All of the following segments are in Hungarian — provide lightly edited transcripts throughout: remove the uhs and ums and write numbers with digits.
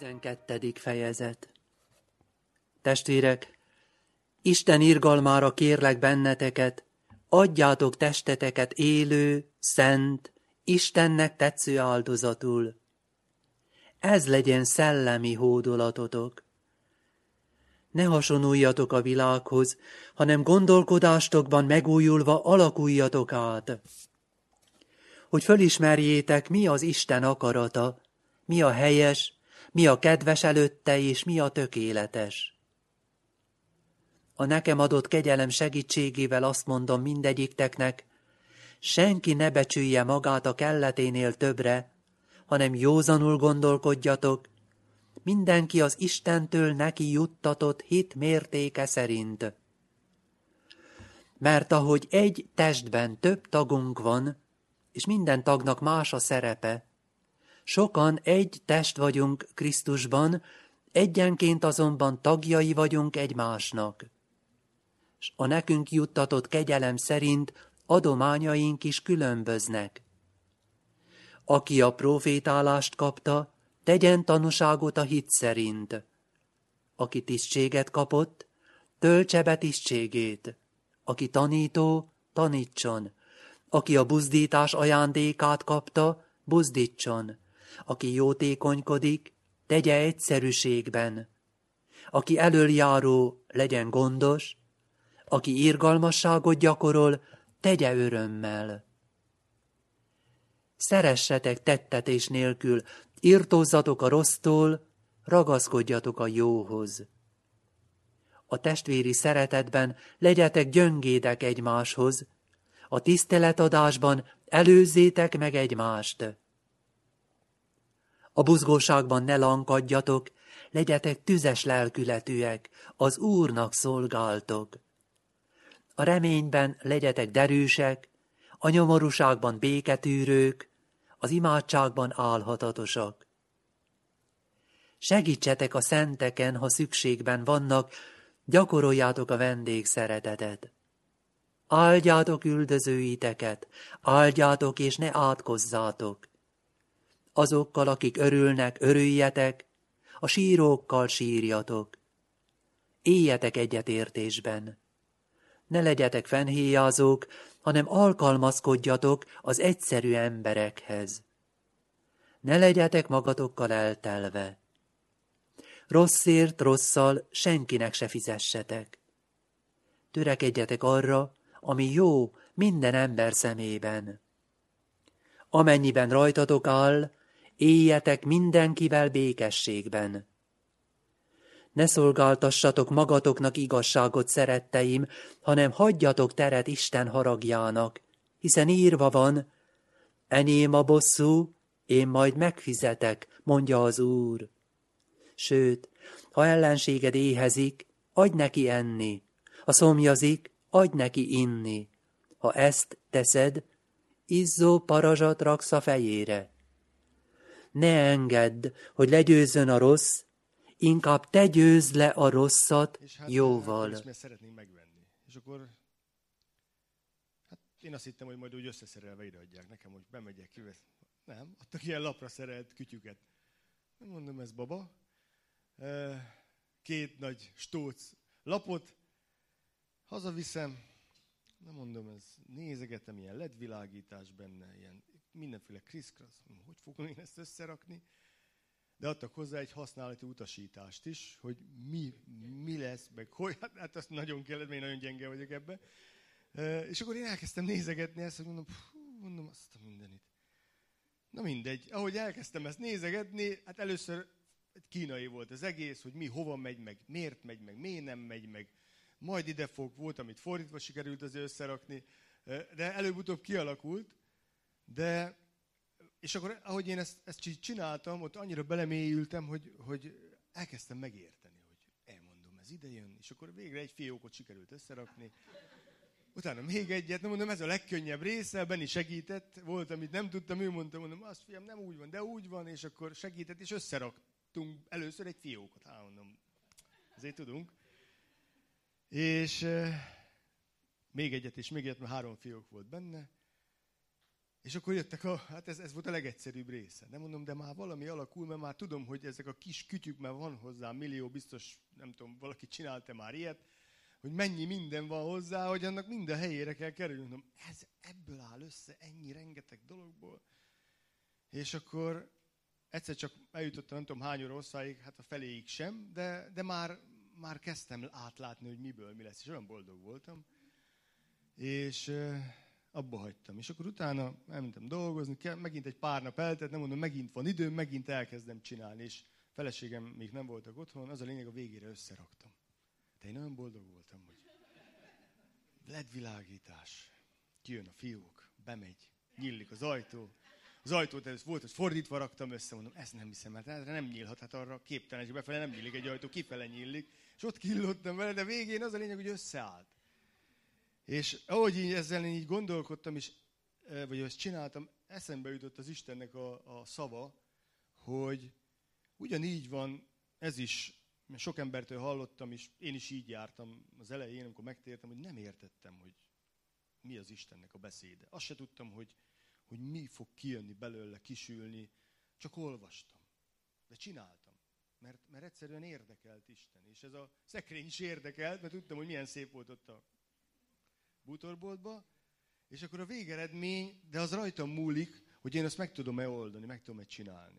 12. fejezet. Testvérek, Isten irgalmára kérlek benneteket, adjátok testeteket élő, szent, Istennek tetsző áldozatul. Ez legyen szellemi hódolatotok. Ne hasonuljatok a világhoz, hanem gondolkodástokban megújulva alakuljatok át, hogy fölismerjétek, mi az Isten akarata, mi a helyes, mi a kedves előtte, és mi a tökéletes. A nekem adott kegyelem segítségével azt mondom mindegyikteknek, senki ne becsülje magát a kelleténél többre, hanem józanul gondolkodjatok, mindenki az Istentől neki juttatott hit mértéke szerint. Mert ahogy egy testben több tagunk van, és minden tagnak más a szerepe, sokan egy test vagyunk Krisztusban, egyenként azonban tagjai vagyunk egymásnak. S a nekünk juttatott kegyelem szerint adományaink is különböznek. Aki a profétálást kapta, tegyen tanúságot a hit szerint. Aki tisztséget kapott, töltse be tisztségét. Aki tanító, tanítson. Aki a buzdítás ajándékát kapta, buzdítson. Aki jótékonykodik, tegye egyszerűségben. Aki elöljáró, legyen gondos. Aki irgalmasságot gyakorol, tegye örömmel. Szeressetek tettetés nélkül, irtózzatok a rossztól, ragaszkodjatok a jóhoz. A testvéri szeretetben legyetek gyöngédek egymáshoz, a tiszteletadásban előzzétek meg egymást. A buzgóságban ne lankadjatok, legyetek tüzes lelkületűek, az Úrnak szolgáltok. A reményben legyetek derűsek, a nyomorúságban béketűrők, az imádságban álhatatosak. Segítsetek a szenteken, ha szükségben vannak, gyakoroljátok a vendégszeretetet. Áldjátok üldözőiteket, áldjátok és ne átkozzátok. Azokkal, akik örülnek, örüljetek, a sírókkal sírjatok. Éljetek egyetértésben. Ne legyetek fennhéjázók, hanem alkalmazkodjatok az egyszerű emberekhez. Ne legyetek magatokkal eltelve. Rosszért rosszal senkinek se fizessetek. Törekedjetek arra, ami jó minden ember szemében. Amennyiben rajtatok áll, éljetek mindenkivel békességben. Ne szolgáltassatok magatoknak igazságot, szeretteim, hanem hagyjatok teret Isten haragjának, hiszen írva van, enyém a bosszú, én majd megfizetek, mondja az Úr. Sőt, ha ellenséged éhezik, adj neki enni, ha szomjazik, adj neki inni. Ha ezt teszed, izzó parazsat raksz a fejére. Ne engedd, hogy legyőzzön a rossz, inkább te győzd le a rosszat jóval. És mert szeretnénk megvenni. És akkor én azt hittem, hogy majd úgy összeszerelve ideadják nekem, hogy bemegyek, kivesz. Nem, adtak ilyen lapra szerelt kütyüket. Nem mondom, ez baba. 2 nagy stóc lapot. Hazaviszem. Nem mondom, ez nézegetem, ilyen LED világítás benne, ilyen mindenféle kriszkrasz. Hogy fogom én ezt összerakni? De adtak hozzá egy használati utasítást is, hogy mi lesz, meg hogy, hát azt nagyon kellett, mert én nagyon gyenge vagyok ebbe. És akkor én elkezdtem nézegetni ezt, hogy mondom azt a mindenit. Na mindegy, ahogy elkezdtem ezt nézegetni, hát először egy kínai volt az egész, hogy mi hova megy meg, miért megy meg, miért nem megy meg. Majd ide volt, amit fordítva sikerült azért összerakni, de előbb-utóbb kialakult, de... És akkor, ahogy én ezt csináltam, ott annyira belemélyültem, hogy elkezdtem megérteni, hogy elmondom, ez ide jön, és akkor végre egy fiókot sikerült összerakni. Utána még egyet, nem mondom, ez a legkönnyebb része, Benni segített, volt, amit nem tudtam, ő mondta, mondom, azt fiam, nem úgy van, de úgy van, és akkor segített, és összeraktunk először egy fiókot, mondom, ezért tudunk. És még egyet, mert 3 fiók volt benne, És akkor jöttek hát ez volt a legegyszerűbb része. Nem mondom, de már valami alakul, mert már tudom, hogy ezek a kis kütyük, mert van hozzá millió, biztos, nem tudom, valaki csinálta már ilyet, hogy mennyi minden van hozzá, hogy annak minden helyére kell kerülni. Mondom, ez ebből áll össze, ennyi rengeteg dologból. És akkor egyszer csak eljutottam, nem tudom hány óra hosszáig, hát a feléig sem, de már kezdtem átlátni, hogy miből mi lesz, és olyan boldog voltam. És abba hagytam. És akkor utána elmentem dolgozni, megint egy pár nap eltelt, nem mondom, megint van időm, megint elkezdem csinálni, és feleségem még nem voltak otthon, az a lényeg, a végére összeraktam. De én olyan boldog voltam, hogy LED-világítás, kijön a fiók, bemegy, nyílik az ajtó. Az ajtót előtt volt, hogy fordítva raktam össze, mondom, ezt nem hiszem, mert erre nem nyílhat, hát arra képtelen, és befele nem nyílik egy ajtó, kifele nyílik, és ott killottam vele, de végén az a lényeg, hogy összeállt. És ahogy ezzel én így gondolkodtam, és, vagy ezt csináltam, eszembe jutott az Istennek a szava, hogy ugyanígy van ez is, mert sok embertől hallottam, és én is így jártam az elején, amikor megtértem, hogy nem értettem, hogy mi az Istennek a beszéde. Azt se tudtam, hogy mi fog kijönni belőle, kisülni, csak olvastam. De csináltam, mert egyszerűen érdekelt Isten. És ez a szekrény is érdekelt, mert tudtam, hogy milyen szép volt ott a bútorboltba, és akkor a végeredmény, de az rajtam múlik, hogy én azt meg tudom-e oldani, meg tudom-e csinálni.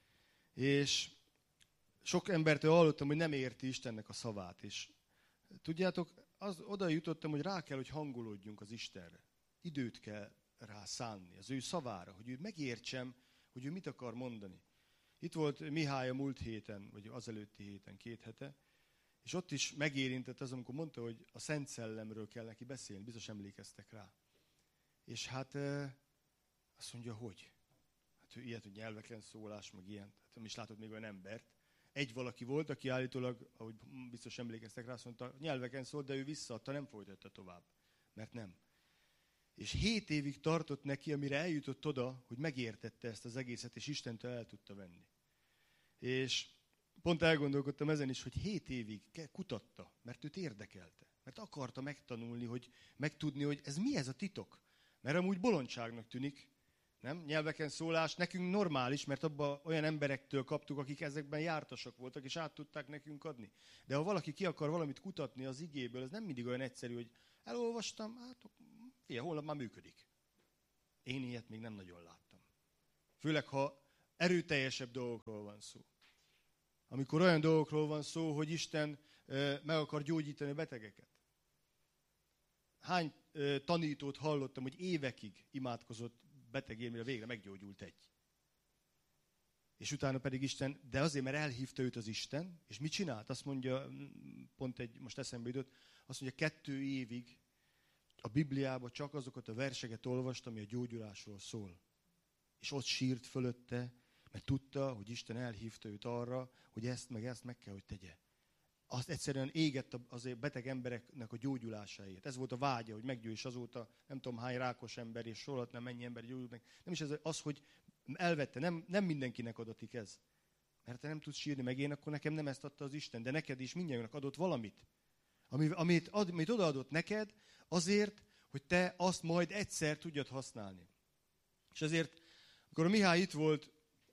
És sok embertől hallottam, hogy nem érti Istennek a szavát, és tudjátok, oda jutottam, hogy rá kell, hogy hangolódjunk az Istenre. Időt kell rá szánni, az ő szavára, hogy ő megértsem, hogy ő mit akar mondani. Itt volt Mihály a múlt héten, vagy az előtti héten, 2 hete, és ott is megérintett az, amikor mondta, hogy a Szent Szellemről kell neki beszélni, biztos emlékeztek rá. És hát azt mondja, hogy? Hát ő ilyet, hogy nyelveken szólás, meg ilyen. Hát nem is látott még olyan embert. Egy valaki volt, aki állítólag, ahogy biztos emlékeztek rá, azt mondta, nyelveken szólt, de ő visszaadta, nem folytatta tovább. Mert nem. És 7 évig tartott neki, amire eljutott oda, hogy megértette ezt az egészet, és Istentől el tudta venni. És pont elgondolkodtam ezen is, hogy 7 évig kutatta, mert őt érdekelte. Mert akarta megtanulni, hogy megtudni, hogy ez mi ez a titok. Mert amúgy bolondságnak tűnik, nem? Nyelveken szólás nekünk normális, mert abban olyan emberektől kaptuk, akik ezekben jártasok voltak, és át tudták nekünk adni. De ha valaki ki akar valamit kutatni az igéből, ez nem mindig olyan egyszerű, hogy elolvastam, hát holnap már működik. Én ilyet még nem nagyon láttam. Főleg, ha erőteljesebb dolgokról van szó. Amikor olyan dolgokról van szó, hogy Isten meg akar gyógyítani a betegeket. Hány tanítót hallottam, hogy évekig imádkozott betegért, mire végre meggyógyult egy. És utána pedig Isten, de azért, mert elhívta őt az Isten, és mit csinált? Azt mondja, most eszembe jutott, azt mondja, 2 évig a Bibliában csak azokat a verseket olvastam, ami a gyógyulásról szól. És ott sírt fölötte, mert tudta, hogy Isten elhívta őt arra, hogy ezt meg kell, hogy tegye. Azt egyszerűen égett az beteg embereknek a gyógyulásáért. Ez volt a vágya, hogy meggyógyul, és azóta nem tudom hány rákos ember, és sorolhatnám mennyi ember gyógyult meg. Nem is ez az, hogy elvette, nem mindenkinek adatik ez. Mert te nem tudsz sírni, meg én, akkor nekem nem ezt adta az Isten, de neked is mindjárt adott valamit. Amit odaadott neked, azért, hogy te azt majd egyszer tudjad használni. És azért, amikor a Mihály itt volt,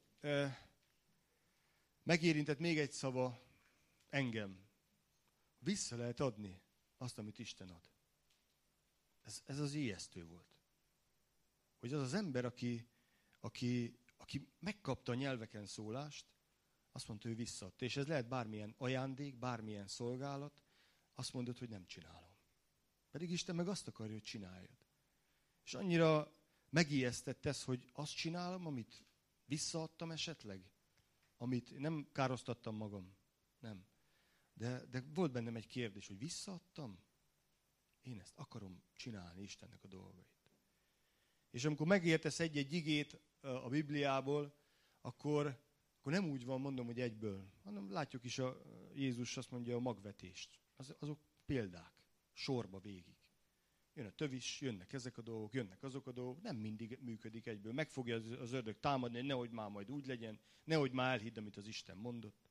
megérintett még egy szava engem. Vissza lehet adni azt, amit Isten ad. Ez az ijesztő volt. Hogy az az ember, aki megkapta a nyelveken szólást, azt mondta, ő visszaadta. És ez lehet bármilyen ajándék, bármilyen szolgálat, azt mondod, hogy nem csinálom. Pedig Isten meg azt akarja, hogy csináljad. És annyira megijesztett ez, hogy azt csinálom, amit visszaadtam esetleg, amit nem károsztattam magam. Nem. De volt bennem egy kérdés, hogy visszaadtam? Én ezt akarom csinálni, Istennek a dolgait. És amikor megértesz egy-egy igét a Bibliából, akkor nem úgy van, mondom, hogy egyből, hanem látjuk is, Jézus azt mondja, a magvetést. Azok példák, sorba végig. Jön a tövis, jönnek ezek a dolgok, jönnek azok a dolgok, nem mindig működik egyből. Meg fogja az ördög támadni, hogy nehogy már majd úgy legyen, nehogy már elhidd, amit az Isten mondott.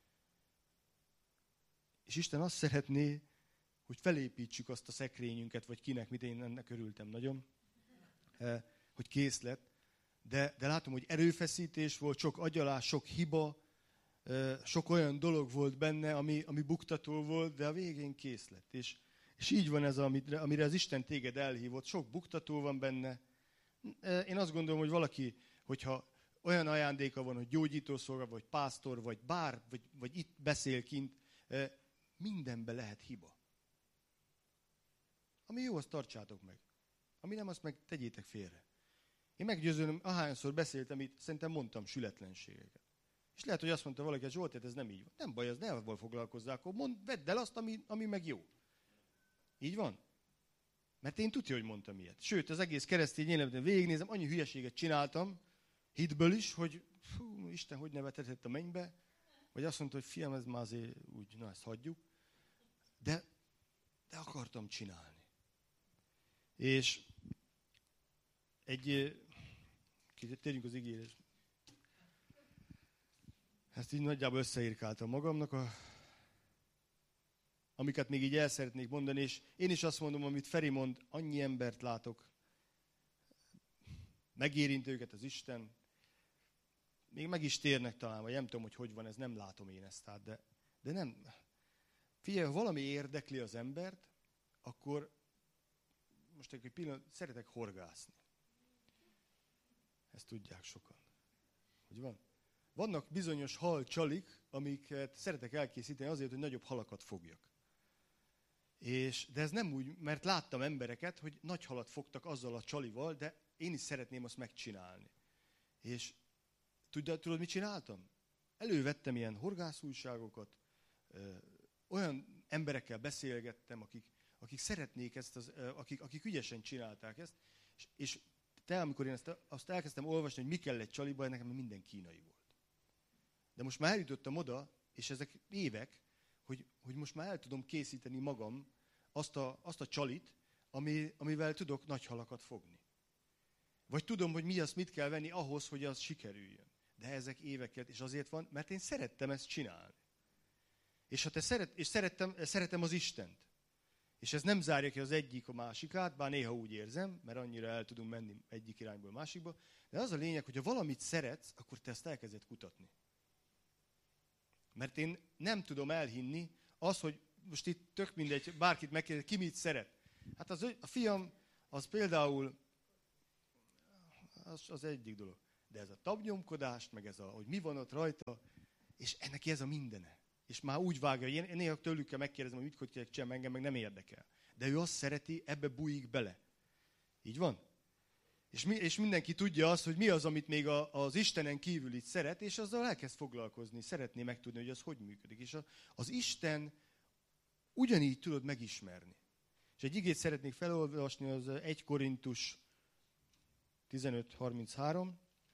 És Isten azt szeretné, hogy felépítsük azt a szekrényünket, vagy kinek, mit én ennek örültem nagyon, hogy kész lett, de látom, hogy erőfeszítés volt, sok agyalás, sok hiba, sok olyan dolog volt benne, ami buktató volt, de a végén kész lett. És így van ez, amire az Isten téged elhívott. Sok buktató van benne. Én azt gondolom, hogy valaki, hogyha olyan ajándéka van, hogy gyógyítószolga, vagy pásztor, vagy itt beszél kint, mindenben lehet hiba. Ami jó, azt tartsátok meg. Ami nem, azt meg tegyétek félre. Én meggyőződöm, ahányszor beszéltem itt, szerintem mondtam sületlenségeket. És lehet, hogy azt mondta valaki, hogy Zsolt, ez nem így van. Nem baj, az ne avval foglalkozzál, akkor vedd el azt, ami meg jó. Így van? Mert én tudja, hogy mondtam ilyet. Sőt, az egész keresztény életben végignézem, annyi hülyeséget csináltam, hitből is, hogy Isten hogy nevetett a mennybe, vagy azt mondta, hogy fiam, ez már azért úgy, na ezt hagyjuk. De akartam csinálni. És térjünk az igére. Ezt így nagyjából összeírkáltam magamnak, amiket még így el szeretnék mondani, és én is azt mondom, amit Feri mond, annyi embert látok, megérinti őket az Isten, még meg is térnek talán, vagy nem tudom, hogy van ez, nem látom én ezt át, de nem. Figyelj, ha valami érdekli az embert, akkor most egy pillanat, szeretek horgászni. Ezt tudják sokan. Hogy van? Vannak bizonyos halcsalik, amiket szeretek elkészíteni azért, hogy nagyobb halakat fogjak. De ez nem úgy, mert láttam embereket, hogy nagy halat fogtak azzal a csalival, de én is szeretném azt megcsinálni. És tudod, mit csináltam? Elővettem ilyen horgászújságokat, olyan emberekkel beszélgettem, akik szeretnék ezt, akik ügyesen csinálták ezt, és amikor én azt elkezdtem olvasni, hogy mi kell egy csaliba, nekem minden kínai volt. De most már eljutottam oda, és ezek évek, hogy most már el tudom készíteni magam azt a csalit, amivel tudok nagy halakat fogni. Vagy tudom, hogy mit kell venni ahhoz, hogy az sikerüljön. De ezek éveket, és azért van, mert én szerettem ezt csinálni. És szeretem az Istent. És ez nem zárja ki az egyik a másikát, bár néha úgy érzem, mert annyira el tudunk menni egyik irányból a másikba. De az a lényeg, hogy ha valamit szeretsz, akkor te ezt elkezded kutatni. Mert én nem tudom elhinni azt, hogy most itt tök mindegy, bárkit megkérdez, ki mit szeret. Hát a fiam, az például, az egyik dolog. De ez a tabnyomkodást, meg ez hogy mi van ott rajta, és neki ez a mindene. És már úgy vágja, hogy én néha tőlük kell megkérdezem, hogy mit kell csinálni, engem meg nem érdekel. De ő azt szereti, ebbe bújik bele. Így van? És mindenki tudja azt, hogy mi az, amit még az Istenen kívül itt szeret, és azzal elkezd foglalkozni, szeretné megtudni, hogy az hogy működik. És az Isten ugyanígy tudod megismerni. És egy igét szeretnék felolvasni, az 1 Korintus 15:33,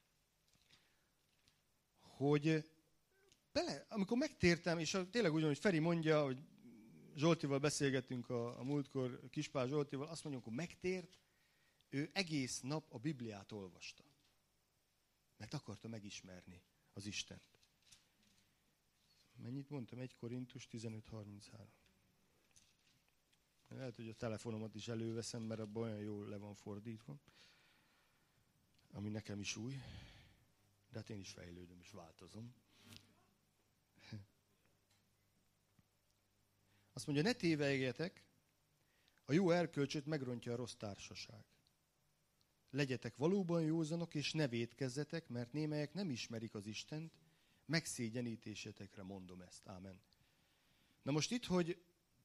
hogy amikor megtértem, és tényleg úgy, hogy Feri mondja, hogy Zsoltival beszélgettünk a múltkor, Kispál Zsoltival, azt mondja, amikor megtért, ő egész nap a Bibliát olvasta. Mert akarta megismerni az Istent. Mennyit mondtam? 1 Korintus 15:33. Lehet, hogy a telefonomat is előveszem, mert abban olyan jól le van fordítva. Ami nekem is új. De hát én is fejlődöm, és változom. Azt mondja, ne tévegjetek, a jó erkölcsöt megrontja a rossz társaság. Legyetek valóban józanok, és ne vétkezzetek, mert némelyek nem ismerik az Istent, megszégyenítésetekre mondom ezt. Ámen. Na most itt, hogy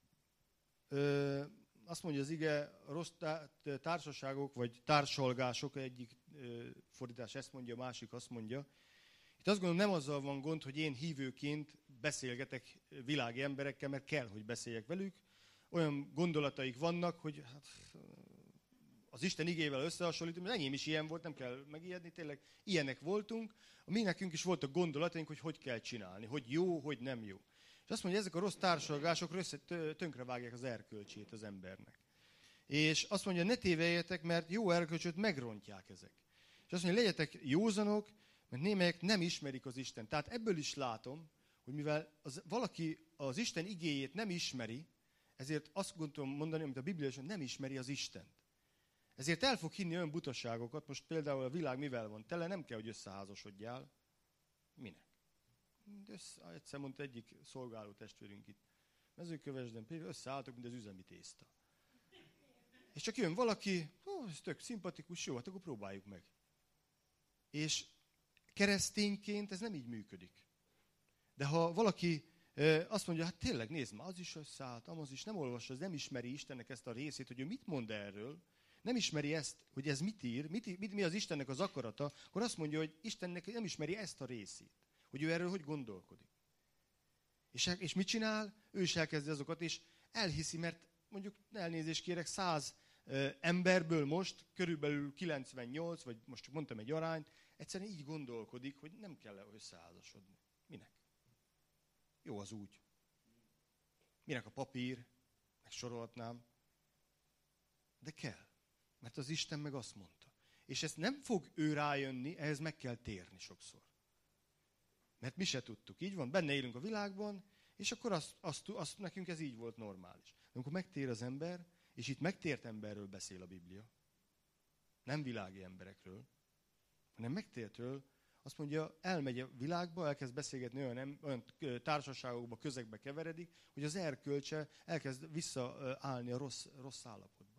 azt mondja az ige, rossz társaságok, vagy társalgások, egyik fordítás ezt mondja, a másik azt mondja. Itt azt gondolom, nem azzal van gond, hogy én hívőként beszélgetek világi emberekkel, mert kell, hogy beszéljek velük. Olyan gondolataik vannak, hogy hát, az Isten igével összehasonlítom, mert enyém is ilyen volt, nem kell megijedni, tényleg ilyenek voltunk. Mi nekünk is voltak gondolataink, hogy kell csinálni, hogy jó, hogy nem jó. És azt mondja, ezek a rossz társalgások tönkrevágják az erkölcsét az embernek. És azt mondja, ne tévegjetek, mert jó erkölcsöt megrontják ezek. És azt mondja, legyetek józanok, mert némelyek nem ismerik az Isten. Tehát ebből is látom, hogy mivel valaki az Isten igéjét nem ismeri, ezért azt gondolom mondani, amit a Biblia is nem ismeri az Istent. Ezért el fog hinni olyan butaságokat, most például a világ mivel van tele, nem kell, hogy összeházasodjál. Minek? Egyszer mondta egyik szolgáló testvérünk itt Mezőkövesden, például összeálltok, mint az üzemi tészta. És csak jön valaki, ez tök szimpatikus, jó, hát akkor próbáljuk meg. És keresztényként ez nem így működik. De ha valaki azt mondja, hát tényleg nézd már, az is összeállt, amaz is, nem olvassa, az nem ismeri Istennek ezt a részét, hogy ő mit mond erről, nem ismeri ezt, hogy ez mit ír, mi az Istennek az akarata, akkor azt mondja, hogy Istennek nem ismeri ezt a részét, hogy ő erről hogy gondolkodik. És mit csinál? Ő is elkezdi azokat, és elhiszi, mert mondjuk elnézést kérek, 100 emberből most körülbelül 98, vagy most csak mondtam egy arányt, egyszerűen így gondolkodik, hogy nem kell összeházasodni. Minek? Jó az úgy. Minek a papír? Meg sorolhatnám. De kell. Mert az Isten meg azt mondta. És ezt nem fog ő rájönni, ehhez meg kell térni sokszor. Mert mi se tudtuk. Így van, benne élünk a világban, és akkor azt nekünk ez így volt normális. De amikor megtér az ember, és itt megtért emberről beszél a Biblia, nem világi emberekről, hanem megtértől, azt mondja, elmegy a világba, elkezd beszélgetni olyan társaságokba, közegbe keveredik, hogy az erkölcse elkezd visszaállni a rossz állapotba.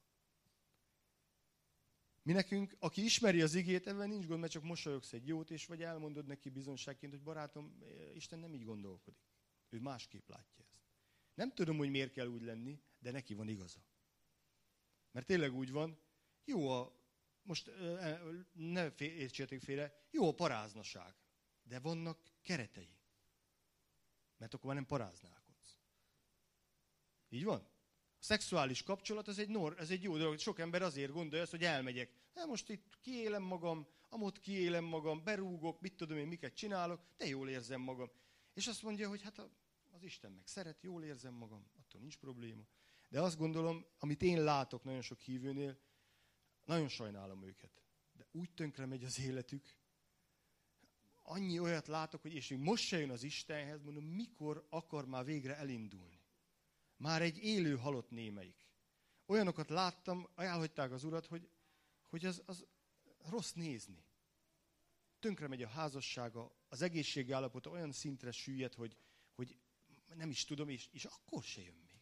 Mi nekünk, aki ismeri az igét, ebben nincs gond, mert csak mosolyogsz egy jót, és vagy elmondod neki bizonságként, hogy barátom, Isten nem így gondolkodik. Ő másképp látja ezt. Nem tudom, hogy miért kell úgy lenni, de neki van igaza. Mert tényleg úgy van, most ne értsétek félre, jó a paráznaság, de vannak keretei. Mert akkor már nem paráználkodsz. Így van? A szexuális kapcsolat, ez egy jó dolog. Sok ember azért gondolja azt, hogy elmegyek. Most itt kiélem magam, amott kiélem magam, berúgok, mit tudom én, miket csinálok, de jól érzem magam. És azt mondja, hogy hát az Isten meg szeret, jól érzem magam, attól nincs probléma. De azt gondolom, amit én látok nagyon sok hívőnél, nagyon sajnálom őket. De úgy tönkre megy az életük. Annyi olyat látok, hogy és még most se jön az Istenhez, mondom, mikor akar már végre elindulni. Már egy élő halott némelyik. Olyanokat láttam, elhagyták az Urat, hogy az rossz nézni. Tönkre megy a házassága, az egészségi állapota olyan szintre süllyed, hogy nem is tudom, és akkor se jön még.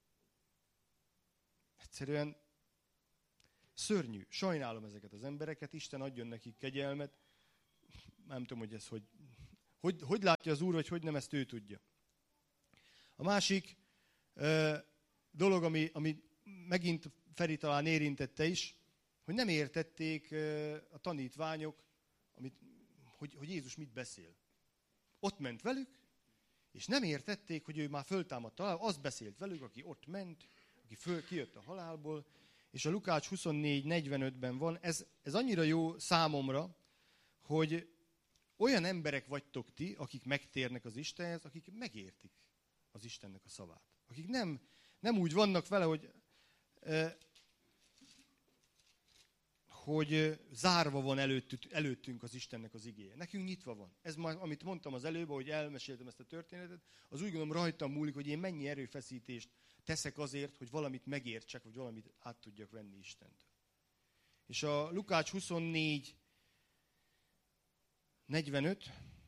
Egyszerűen szörnyű. Sajnálom ezeket az embereket, Isten adjon nekik kegyelmet. Nem tudom, hogy ez hogy látja az Úr, vagy hogy nem, ezt ő tudja. A másik dolog, ami megint Feri talán érintette is, hogy nem értették a tanítványok, hogy Jézus mit beszél. Ott ment velük, és nem értették, hogy ő már föltámadt a halálból, az beszélt velük, aki ott ment, aki kijött a halálból, és a Lukács 24:45-ben van, ez annyira jó számomra, hogy olyan emberek vagytok ti, akik megtérnek az Istenhez, akik megértik az Istennek a szavát. Akik nem úgy vannak vele, hogy zárva van előttünk az Istennek az igéje. Nekünk nyitva van. Ez már, amit mondtam az előbb, hogy elmeséltem ezt a történetet, az úgy gondolom rajtam múlik, hogy én mennyi erőfeszítést teszek azért, hogy valamit megértsek, vagy valamit át tudjak venni Istentől. És a Lukács 24:45,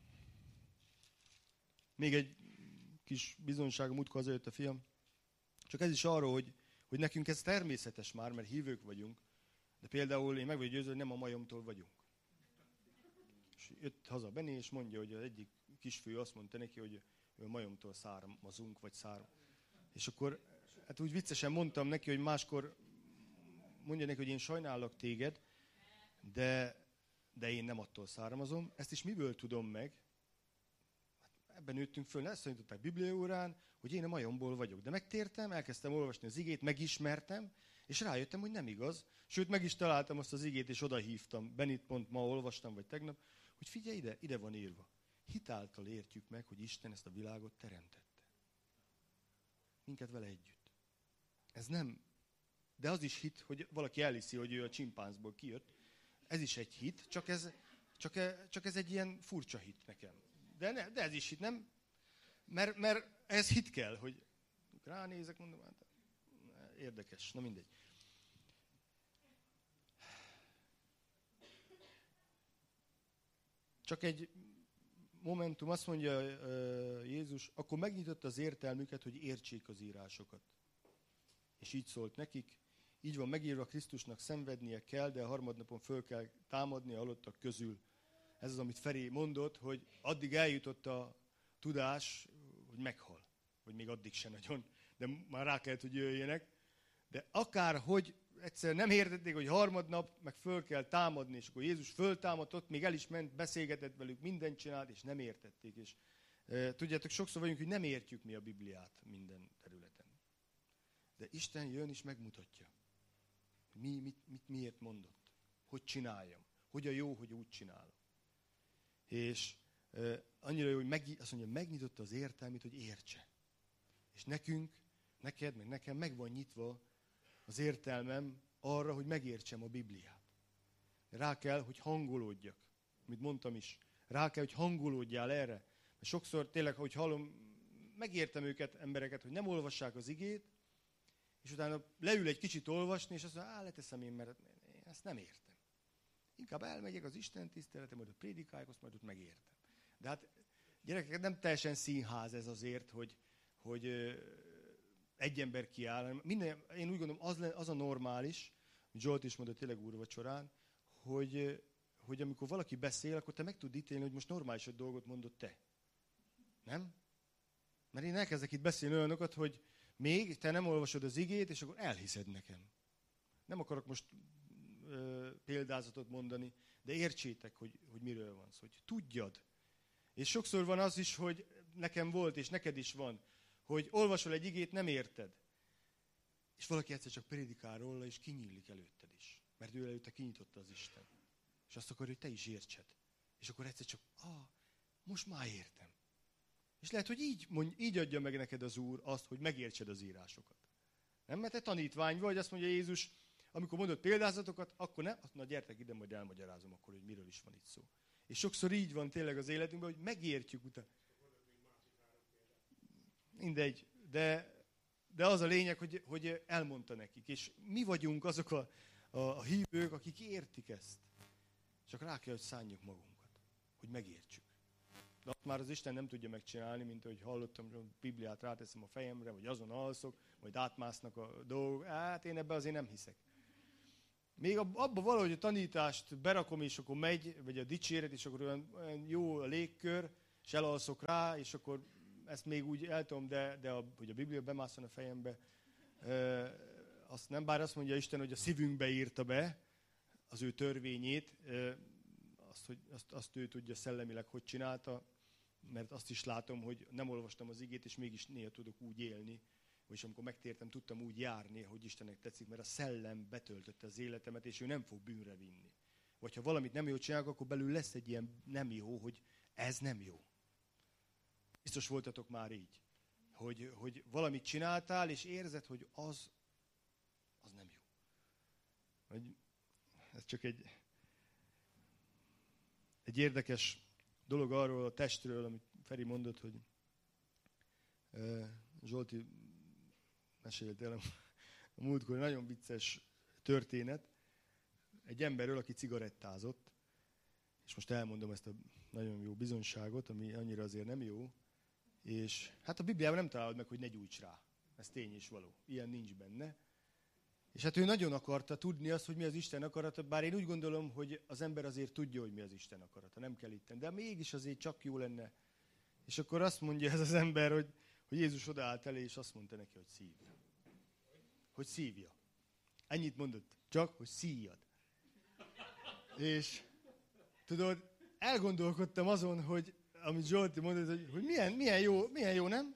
még egy kis bizonyságom, útkor hazajött a fiam, csak ez is arról, hogy nekünk ez természetes már, mert hívők vagyunk, de például én meg vagyok győződve, hogy nem a majomtól vagyunk. És jött haza Benni, és mondja, hogy az egyik kisfiú azt mondta neki, hogy a majomtól származunk, vagy És akkor hát úgy viccesen mondtam neki, hogy máskor mondja neki, hogy én sajnálok téged, de én nem attól származom. Ezt is miből tudom meg? Hát ebben nőttünk föl, ezt tanították Bibliaórán, hogy én a majomból vagyok. De megtértem, elkezdtem olvasni az igét, megismertem, és rájöttem, hogy nem igaz. Sőt, meg is találtam azt az igét, és odahívtam. Benit pont ma olvastam, vagy tegnap, hogy figyelj ide van írva. Hitáltal értjük meg, hogy Isten ezt a világot teremtette. Minket vele együtt. Ez nem. De az is hit, hogy valaki elhiszi, hogy ő a csimpánzból kijött. Ez is egy hit, csak ez egy ilyen furcsa hit nekem. De ez is hit, nem? Mert ez hit kell, hogy ránézek, mondom, hát érdekes, na mindegy. Csak egy momentum, azt mondja Jézus, akkor megnyitotta az értelmüket, hogy értsék az írásokat. És így szólt nekik, így van megírva, Krisztusnak szenvednie kell, de a harmadnapon föl kell támadni a halottak közül. Ez az, amit Feri mondott, hogy addig eljutott a tudás, hogy meghal. Vagy még addig se nagyon, de már rá kellett, hogy jöjjenek. De akárhogy egyszer nem értették, hogy harmadnap meg föl kell támadni, és akkor Jézus föltámadott, még el is ment, beszélgetett velük, mindent csinált, és nem értették. És tudjátok, sokszor vagyunk, hogy nem értjük mi a Bibliát minden területen. De Isten jön és megmutatja, mit miért mondott, hogy csináljam, hogy a jó, hogy úgy csinálom. És annyira jó, hogy azt mondja, megnyitotta az értelmét, hogy értse. És neked, meg nekem meg van nyitva az értelmem arra, hogy megértsem a Bibliát. Rá kell, hogy hangolódjak, amit mondtam is. Rá kell, hogy hangolódjál erre. Mert sokszor tényleg, hogy hallom, megértem őket, embereket, hogy nem olvassák az igét, és utána leül egy kicsit olvasni, és azt mondja, leteszem én, mert én ezt nem értem. Inkább elmegyek az Isten tiszteletre, majd ott prédikálják, azt majd ott megértem. De hát gyerekek, nem teljesen színház ez azért, hogy egy ember kiáll. Én úgy gondolom, az a normális, Zsolt is mondta tényleg úrvacsorán, hogy amikor valaki beszél, akkor te meg tud ítélni, hogy most normális egy dolgot mondott te. Nem? Mert én elkezdek itt beszélni olyanokat, hogy még te nem olvasod az igét, és akkor elhiszed nekem. Nem akarok most példázatot mondani, de értsétek, hogy miről van szó, hogy tudjad. És sokszor van az is, hogy nekem volt, és neked is van, hogy olvasol egy igét, nem érted. És valaki egyszer csak prédikál róla, és kinyílik előtted is. Mert ő előtte kinyitotta az Isten. És azt akarja, hogy te is értsed. És akkor egyszer csak, most már értem. És lehet, hogy így adja meg neked az Úr azt, hogy megértsed az írásokat. Nem, mert te tanítvány vagy, azt mondja Jézus, amikor mondott példázatokat, akkor nem, na gyertek ide, majd elmagyarázom akkor, hogy miről is van itt szó. És sokszor így van tényleg az életünkben, hogy megértjük utána. Mindegy, de az a lényeg, hogy elmondta nekik. És mi vagyunk azok a hívők, akik értik ezt. Csak rá kell, hogy szánjuk magunkat, hogy megértsük. De azt már az Isten nem tudja megcsinálni, mint ahogy hallottam, hogy a Bibliát ráteszem a fejemre, vagy azon alszok, majd átmásznak a dolgok. Hát én ebbe azért nem hiszek. Még abba valahogy a tanítást berakom, és akkor megy, vagy a dicséret, és akkor olyan jó a légkör, és elalszok rá, és akkor ezt még úgy eltom, hogy a Biblia bemászon a fejembe, azt nem, bár azt mondja Isten, hogy a szívünkbe írta be az ő törvényét, azt ő tudja szellemileg, hogy csinálta, mert azt is látom, hogy nem olvastam az igét, és mégis néha tudok úgy élni, és amikor megtértem, tudtam úgy járni, hogy Istennek tetszik, mert a szellem betöltötte az életemet, és ő nem fog bűnre vinni. Vagy ha valamit nem jól csinálok, akkor belül lesz egy ilyen nem jó, hogy ez nem jó. Biztos voltatok már így, hogy valamit csináltál, és érzed, hogy az nem jó. Ez csak egy érdekes dolog arról a testről, amit Feri mondott, hogy Zsolti mesélt el a múltkor, nagyon vicces történet. Egy emberről, aki cigarettázott, és most elmondom ezt a nagyon jó bizonyságot, ami annyira azért nem jó, és hát a Bibliában nem találod meg, hogy ne gyújts rá. Ez tény is való. Ilyen nincs benne. És hát ő nagyon akarta tudni azt, hogy mi az Isten akarata, bár én úgy gondolom, hogy az ember azért tudja, hogy mi az Isten akarata, nem kell itten, de mégis azért csak jó lenne. És akkor azt mondja ez az ember, hogy Jézus odaállt elé, és azt mondta neki, hogy szívja. Hogy szívja. Ennyit mondott, csak, hogy szíjjad. És tudod, elgondolkodtam azon, hogy amit Zsolti mondott, hogy milyen jó, nem?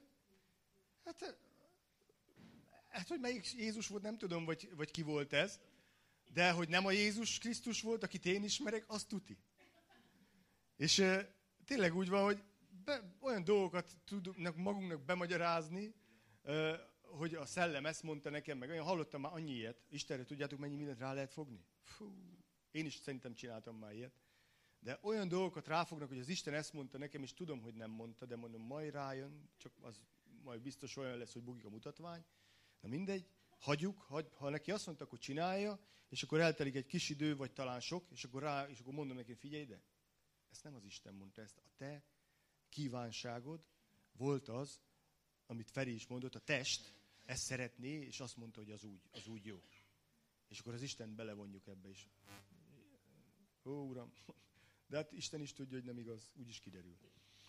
Hát, hogy melyik Jézus volt, nem tudom, vagy ki volt ez. De hogy nem a Jézus Krisztus volt, akit én ismerek, azt tuti. És tényleg úgy van, hogy olyan dolgokat tudunk magunknak bemagyarázni, hogy a szellem ezt mondta nekem, meg olyan hallottam már annyi ilyet. Istenre tudjátok, mennyi mindent rá lehet fogni? Én is szerintem csináltam már ilyet. De olyan dolgokat ráfognak, hogy az Isten ezt mondta nekem, és tudom, hogy nem mondta, de mondom, majd rájön, csak az majd biztos olyan lesz, hogy bugik a mutatvány. Na mindegy, hagyjuk, ha neki azt mondta, akkor csinálja, és akkor eltelik egy kis idő, vagy talán sok, és akkor mondom neki, figyelj ide, Ezt nem az Isten mondta, ezt a te kívánságod volt az, amit Feri is mondott, a test ezt szeretné, és azt mondta, hogy az úgy jó. És akkor az Isten belevonjuk ebbe is. Ó, Uram, de hát Isten is tudja, hogy nem igaz, úgy is kiderül.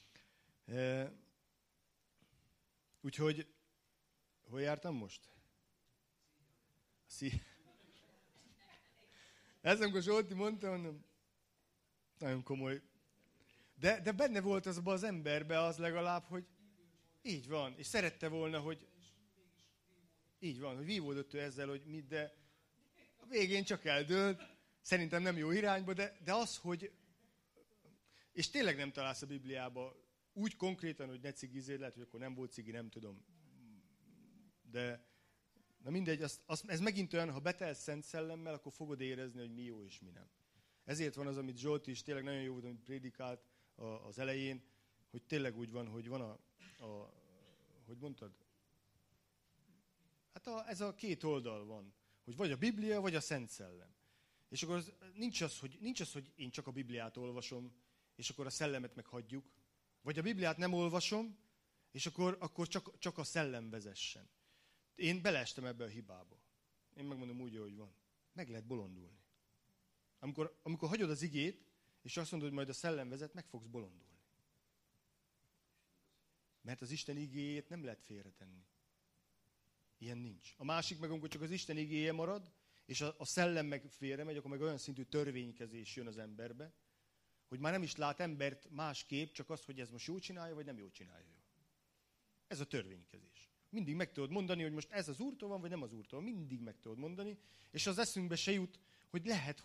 Úgyhogy, hol jártam most? Ez amikor Zsolti mondta, mondom, nagyon komoly. De benne volt azban az emberbe az legalább, hogy így van, és szerette volna, hogy így van, hogy vívódott ő ezzel, hogy mit, de a végén csak eldőlt, szerintem nem jó irányba, de az, hogy és tényleg nem találsz a Bibliába úgy konkrétan, hogy ne cigizél, lehet, hogy akkor nem volt cigi, nem tudom. De na mindegy, ez megint olyan, ha betelsz Szent Szellemmel, akkor fogod érezni, hogy mi jó és mi nem. Ezért van az, amit Zsolt is tényleg nagyon jó volt, amit prédikált az elején, hogy tényleg úgy van, hogy van hogy mondtad? Hát ez a két oldal van, hogy vagy a Biblia, vagy a Szent Szellem. És akkor nincs az, hogy én csak a Bibliát olvasom, és akkor a szellemet meghagyjuk. Vagy a Bibliát nem olvasom, és akkor csak a szellem vezessen. Én beleestem ebbe a hibába. Én megmondom úgy, ahogy van. Meg lehet bolondulni. Amikor hagyod az igét, és azt mondod, hogy majd a szellem vezet, meg fogsz bolondulni. Mert az Isten igéjét nem lehet félretenni. Ilyen nincs. A másik meg, amikor csak az Isten igéje marad, és a szellem meg félremegy, akkor meg olyan szintű törvénykezés jön az emberbe, hogy már nem is lát embert másképp, csak az, hogy ez most jól csinálja, vagy nem jól csinálja. Ez a törvénykezés. Mindig meg tudod mondani, hogy most ez az Úrtól van, vagy nem az Úrtól. Mindig meg tudod mondani, és az eszünkbe se jut, hogy lehet,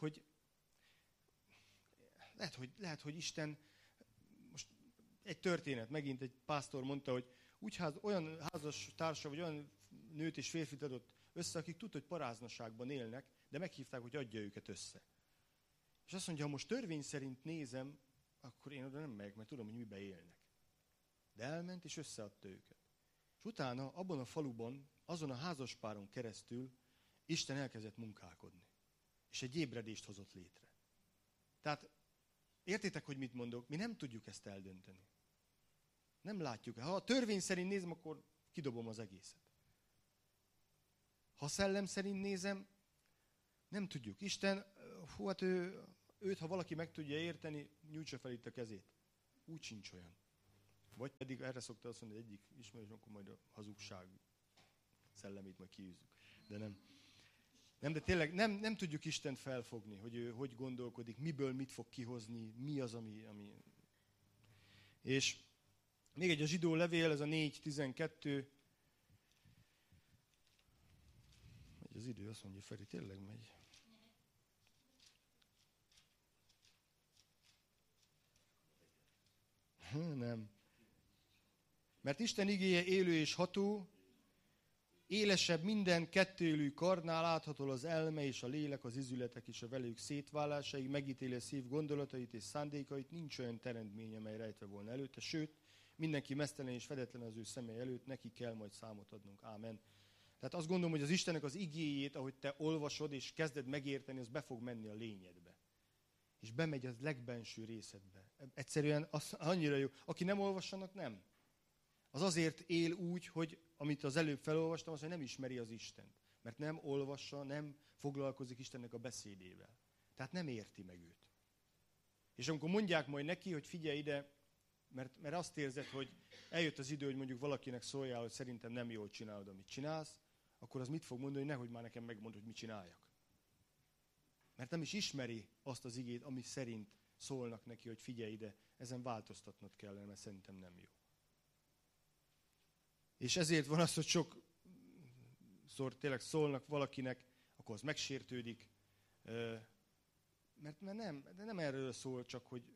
hogy Isten, most egy történet, megint egy pásztor mondta, hogy olyan házas társa, vagy olyan nőt és férfit adott össze, akik tudta, hogy paráznaságban élnek, de meghívták, hogy adja őket össze. És azt mondja, ha most törvény szerint nézem, akkor én oda nem megyek, mert tudom, hogy mibe élnek. De elment, és összeadta őket. És utána abban a faluban, azon a házaspáron keresztül Isten elkezdett munkálkodni. És egy ébredést hozott létre. Tehát értitek, hogy mit mondok? Mi nem tudjuk ezt eldönteni. Nem látjuk. Ha a törvény szerint nézem, akkor kidobom az egészet. Ha szellem szerint nézem, nem tudjuk. Isten, hát őt, ha valaki meg tudja érteni, nyújtsa fel itt a kezét. Úgy sincs olyan. Vagy pedig erre szokta azt mondani, hogy egyik ismerős, akkor majd a hazugság szellemét majd kiűzzük. De nem. Nem, de tényleg nem tudjuk Istent felfogni, hogy ő hogy gondolkodik, miből mit fog kihozni, mi az, ami... És még egy a zsidó levél, ez a 4:12. Megy az idő, azt mondja, Feri, tényleg megy. Nem. Mert Isten igéje élő és ható, élesebb minden kettőélű karnál, látható az elme és a lélek, az izületek és a velük szétválásai, megítéli a szív gondolatait és szándékait, nincs olyan teremtmény, amely rejtve volna előtte, sőt, mindenki meztelen és fedetlen az ő személy előtt, neki kell majd számot adnunk. Ámen. Tehát azt gondolom, hogy az Istennek az igéjét, ahogy te olvasod és kezded megérteni, az be fog menni a lényedbe. És bemegy az legbenső részedbe. Egyszerűen az annyira jó. Aki nem olvassanak, nem. Az azért él úgy, hogy amit az előbb felolvastam, az, hogy nem ismeri az Istent. Mert nem olvassa, nem foglalkozik Istennek a beszédével. Tehát nem érti meg őt. És amikor mondják majd neki, hogy figyelj ide, mert azt érzed, hogy eljött az idő, hogy mondjuk valakinek szóljál, hogy szerintem nem jól csinálod, amit csinálsz, akkor az mit fog mondani, hogy nehogy már nekem megmond, hogy mit csináljak. Mert nem is ismeri azt az igét, ami szerint szólnak neki, hogy figyelj ide, ezen változtatnod kellene, mert szerintem nem jó. És ezért van az, hogy sokszor tényleg szólnak valakinek, akkor az megsértődik, mert nem erről szól, csak hogy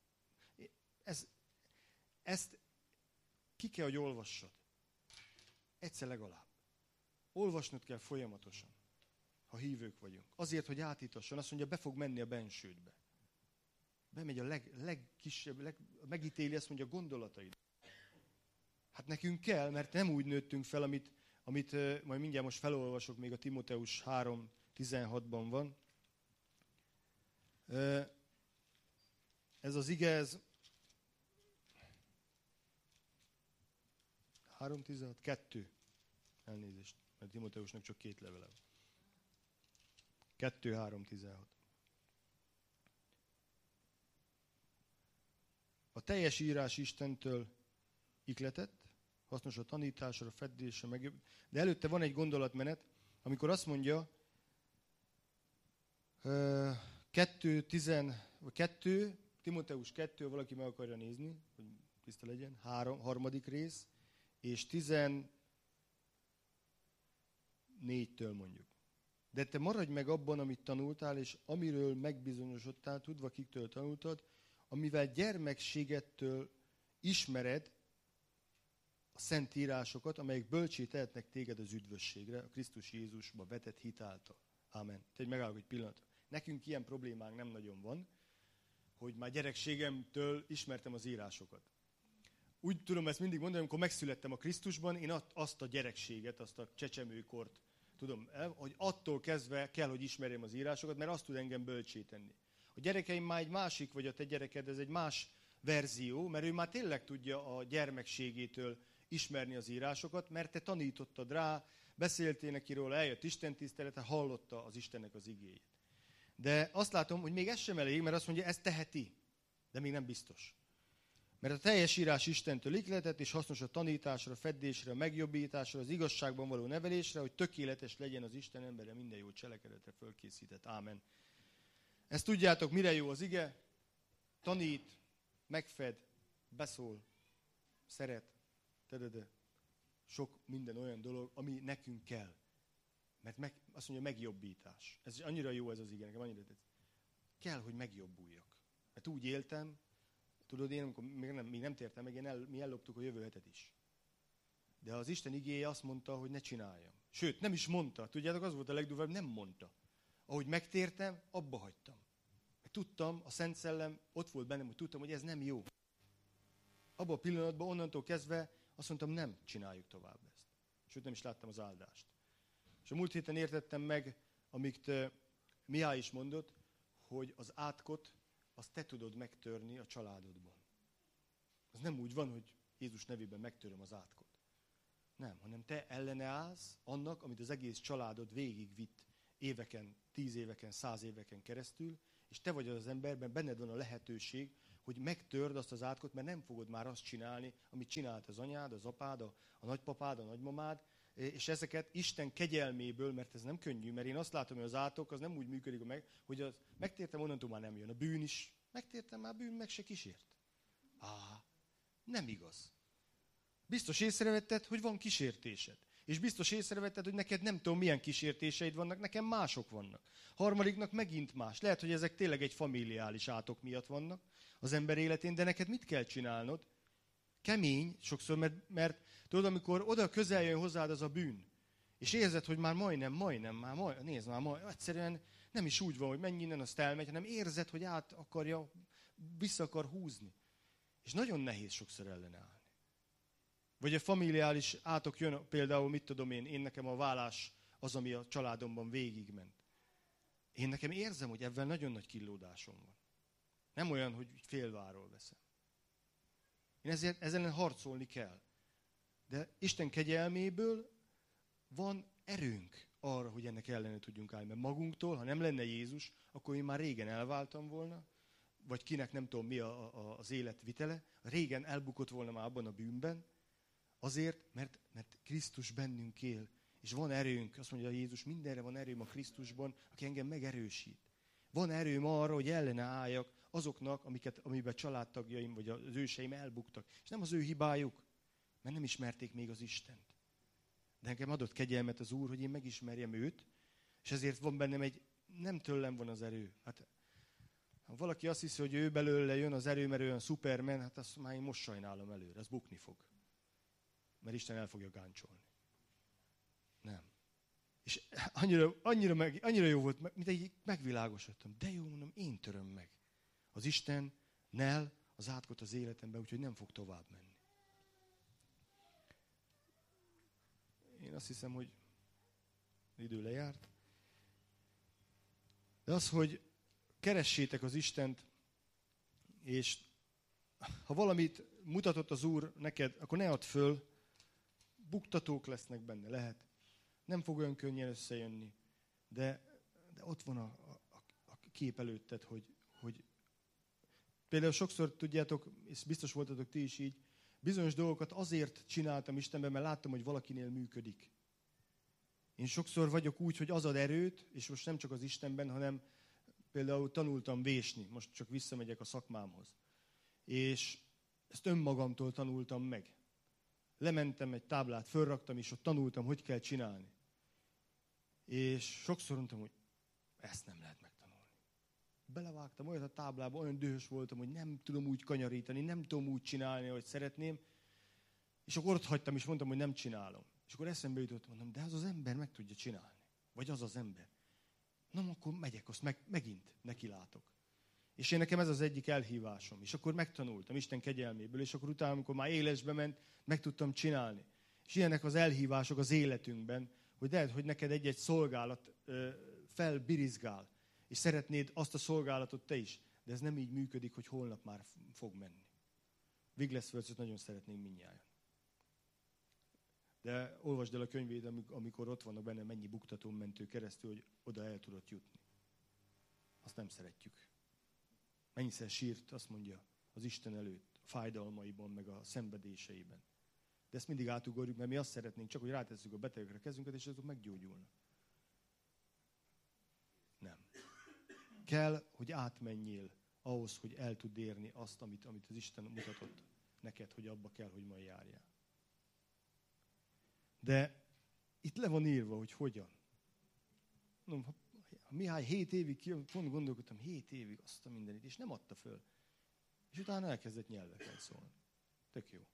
ezt ki kell, hogy olvassad. Egyszer legalább. Olvasnod kell folyamatosan, ha hívők vagyunk. Azért, hogy átítasson, azt mondja, be fog menni a bensődbe. Bemegy a legkisebb, megítéli, azt mondja, a gondolataid. Hát nekünk kell, mert nem úgy nőttünk fel, amit majd mindjárt most felolvasok, még a Timoteus 3:16-ban van. ez az ige, ez 3:16, 2. Elnézést, mert Timoteusnak csak 2 levele van. 2:3:16. A teljes írás Istentől ihletett, hasznos a tanításra, a fedésre, megjobb. De előtte van egy gondolatmenet, amikor azt mondja, 2, Timoteus 2, valaki meg akarja nézni, hogy tiszta legyen, 3. rész, és 14-től mondjuk. De te maradj meg abban, amit tanultál, és amiről megbizonyosodtál, tudva kiktől tanultad, amivel gyermekségettől ismered a szent írásokat, amelyek bölcsé tehetnek téged az üdvösségre, a Krisztus Jézusba vetett hit által. Ámen. Te megállok egy pillanatra. Nekünk ilyen problémánk nem nagyon van, hogy már gyerekségemtől ismertem az írásokat. Úgy tudom ezt mindig mondani, amikor megszülettem a Krisztusban, én azt a gyerekséget, azt a csecsemőkort tudom, hogy attól kezdve kell, hogy ismerjem az írásokat, mert azt tud engem bölcsé tenni. A gyerekeim már egy másik, vagy a te gyereked, ez egy más verzió, mert ő már tényleg tudja a gyermekségétől ismerni az írásokat, mert te tanítottad rá, beszéltél neki róla, eljött istentisztelete, hallotta az Istennek az igéjét. De azt látom, hogy még ez sem elég, mert azt mondja, ez teheti, de még nem biztos. Mert a teljes írás Istentől ihletett, és hasznos a tanításra, a fedésre, a megjobbításra, az igazságban való nevelésre, hogy tökéletes legyen az Isten embere minden jó cselekedetre fölkészített. Ámen. Ezt tudjátok, mire jó az ige? Tanít, megfed, beszól, szeret, sok minden olyan dolog, ami nekünk kell. Mert azt mondja, megjobbítás. Ez annyira jó ez az ige, nekem annyira tetszik. Kell, hogy megjobbuljak. Mert úgy éltem, tudod, én amikor még nem tértem meg, mi elloptuk a jövő hetet is. De az Isten igéje azt mondta, hogy ne csináljam. Sőt, nem is mondta. Tudjátok, az volt a legdurvább, nem mondta. Ahogy megtértem, abba hagytam. Mert tudtam, a Szent Szellem ott volt bennem, hogy tudtam, hogy ez nem jó. Abban a pillanatban, onnantól kezdve azt mondtam, nem csináljuk tovább ezt. Sőt, nem is láttam az áldást. És a múlt héten értettem meg, amit Mihály is mondott, hogy az átkot, azt te tudod megtörni a családodban. Az nem úgy van, hogy Jézus nevében megtöröm az átkot. Nem, hanem te ellene állsz annak, amit az egész családod végigvitt éveken, 10 éveken, 100 éveken keresztül, és te vagy az emberben, benned van a lehetőség, hogy megtörd azt az átkot, mert nem fogod már azt csinálni, amit csinált az anyád, az apád, a nagypapád, a nagymamád, és ezeket Isten kegyelméből, mert ez nem könnyű, mert én azt látom, hogy az átok az nem úgy működik, hogy az megtértem, onnantól már nem jön. A bűn is, megtértem, már bűn meg se kísért. Nem igaz. Biztos észrevetted, hogy van kísértésed. És biztos észrevetted, hogy neked nem tudom, milyen kísértéseid vannak, nekem mások vannak. Harmadiknak megint más. Lehet, hogy ezek tényleg egy familiális átok miatt vannak az ember életén, de neked mit kell csinálnod? Kemény sokszor, mert tudod, amikor oda közel jön hozzád az a bűn, és érzed, hogy már nézd már, egyszerűen nem is úgy van, hogy menj innen, azt elmegy, hanem érzed, hogy vissza akar húzni. És nagyon nehéz sokszor ellenállni. Vagy a familiális átok jön, például, mit tudom én nekem a vállás az, ami a családomban végigment. Én nekem érzem, hogy ebben nagyon nagy killódásom van. Nem olyan, hogy félváról veszem. Én ezért ezzel harcolni kell. De Isten kegyelméből van erőnk arra, hogy ennek ellene tudjunk állni. Mert magunktól, ha nem lenne Jézus, akkor én már régen elváltam volna, vagy kinek nem tudom mi az élet vitele, régen elbukott volna már abban a bűnben, azért, mert Krisztus bennünk él, és van erőnk, azt mondja Jézus, mindenre van erőm a Krisztusban, aki engem megerősít. Van erőm arra, hogy ellene álljak azoknak, amiben családtagjaim vagy az őseim elbuktak. És nem az ő hibájuk, mert nem ismerték még az Istent. De nekem adott kegyelmet az Úr, hogy én megismerjem őt, és ezért van bennem nem tőlem van az erő. Hát, ha valaki azt hiszi, hogy ő belőle jön az erő, mert olyan Superman, hát azt már én most sajnálom előre, az bukni fog. Mert Isten el fogja gáncsolni. Nem. És annyira jó volt, mint egy megvilágosodtam. De jó, mondom, én töröm meg. Az Istennel az átkot az életemben, úgyhogy nem fog tovább menni. Én azt hiszem, hogy idő lejárt. De az, hogy keressétek az Istent, És ha valamit mutatott az Úr neked, akkor ne add föl, buktatók lesznek benne, lehet. Nem fog olyan könnyen összejönni, de ott van a kép előtted, hogy például sokszor tudjátok, és biztos voltatok ti is így, bizonyos dolgokat azért csináltam Istenben, mert láttam, hogy valakinél működik. Én sokszor vagyok úgy, hogy az ad erőt, és most nem csak az Istenben, hanem például tanultam vésni, most csak visszamegyek a szakmámhoz. És ezt önmagamtól tanultam meg. Lementem egy táblát, fölraktam, és ott tanultam, hogy kell csinálni. És sokszor mondtam, hogy ezt nem lehet megtanulni. Belevágtam olyat a táblába, olyan dühös voltam, hogy nem tudom úgy kanyarítani, nem tudom úgy csinálni, ahogy szeretném. És akkor ott hagytam, és mondtam, hogy nem csinálom. És akkor eszembe jutott, mondom, de az ember meg tudja csinálni. Vagy az ember. Na, akkor megyek, azt megint nekilátok. És én nekem ez az egyik elhívásom. És akkor megtanultam Isten kegyelméből, és akkor utána, amikor már élesbe ment, meg tudtam csinálni. És ilyenek az elhívások az életünkben, hogy lehet, hogy neked egy-egy szolgálat felbirizgál, és szeretnéd azt a szolgálatot te is. De ez nem így működik, hogy holnap már fog menni. Wigglesworth-ot nagyon szeretnénk mindnyájan. De olvasd el a könyvét, amikor ott vannak benne, mennyi buktatón mentő keresztül, hogy oda el tudott jutni. Azt nem szeretjük. Mennyiszer sírt, azt mondja, az Isten előtt, a fájdalmaiban, meg a szenvedéseiben. De ezt mindig átugorjuk, mert mi azt szeretnénk, csak hogy rátesszük a betegekre kezünket, és azok meggyógyulnak. Nem. Kell, hogy átmenjél ahhoz, hogy el tud érni azt, amit az Isten mutatott neked, hogy abba kell, hogy majd járjál. De itt le van írva, hogy hogyan. Mondom, Mihály 7 évig, pont gondolkodtam, 7 évig azt a mindenit, és nem adta föl. És utána elkezdett nyelveken szólni. Tök jó.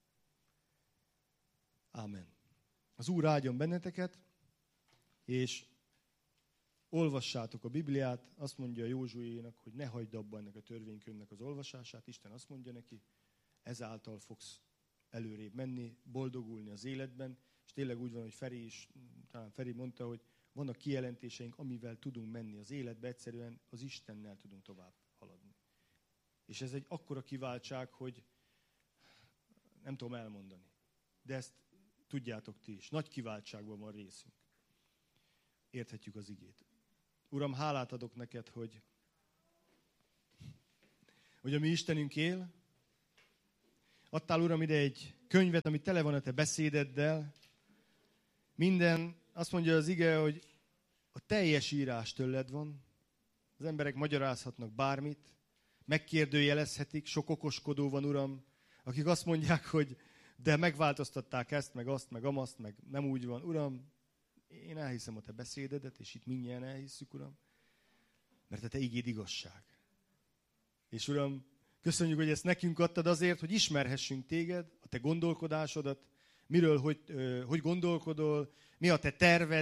Ámen. Az Úr áldjon benneteket, és olvassátok a Bibliát, azt mondja Józsuénak, hogy ne hagyd abba ennek a törvénykönyvnek az olvasását. Isten azt mondja neki, ezáltal fogsz előrébb menni, boldogulni az életben, és tényleg úgy van, hogy Feri is, talán Feri mondta, hogy vannak kijelentéseink, amivel tudunk menni az életbe, egyszerűen az Istennel tudunk tovább haladni. És ez egy akkora kiváltság, hogy nem tudom elmondani. De ezt tudjátok ti is. Nagy kiváltságban van részünk. Érthetjük az igét. Uram, hálát adok neked, hogy a mi Istenünk él. Adtál, Uram, ide egy könyvet, ami tele van a te beszédeddel. Minden, azt mondja az ige, hogy a teljes írás tőled van. Az emberek magyarázhatnak bármit, megkérdőjelezhetik, sok okoskodó van, Uram, akik azt mondják, hogy de megváltoztatták ezt, meg azt, meg amazt, meg nem úgy van. Uram, én elhiszem a te beszédedet, és itt mindjárt elhisszük, Uram, mert a te igéd igazság. És Uram, köszönjük, hogy ezt nekünk adtad azért, hogy ismerhessünk téged, a te gondolkodásodat, miről, hogy gondolkodol, mi a te terved,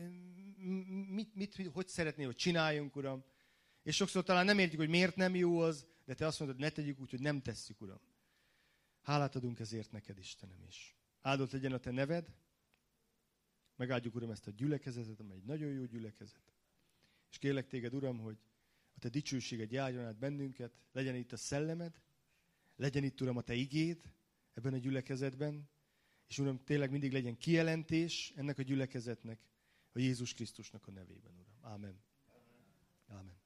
hogy szeretnél, hogy csináljunk, Uram. És sokszor talán nem értjük, hogy miért nem jó az, de te azt mondod, ne tegyük úgy, hogy nem tesszük, Uram. Hálát adunk ezért neked, Istenem is. Áldott legyen a te neved, megáldjuk, Uram, ezt a gyülekezetet, amely egy nagyon jó gyülekezet. És kérlek téged, Uram, hogy a te dicsőséged járjon át bennünket, legyen itt a szellemed, legyen itt, Uram, a te igéd ebben a gyülekezetben, és Uram, tényleg mindig legyen kijelentés ennek a gyülekezetnek, a Jézus Krisztusnak a nevében, Uram. Ámen. Ámen.